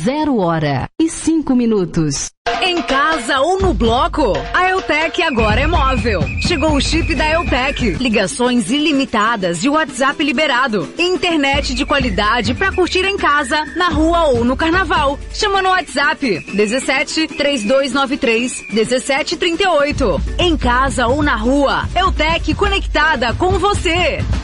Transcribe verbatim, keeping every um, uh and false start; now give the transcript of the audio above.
Zero hora e cinco minutos. Em casa ou no bloco, a Eutec agora é móvel. Chegou o chip da Eutec. Ligações ilimitadas e WhatsApp liberado. Internet de qualidade pra curtir em casa, na rua ou no carnaval. Chama no WhatsApp dezessete, trinta e dois noventa e três, dezessete trinta e oito. Em casa ou na rua, Eutec conectada com você.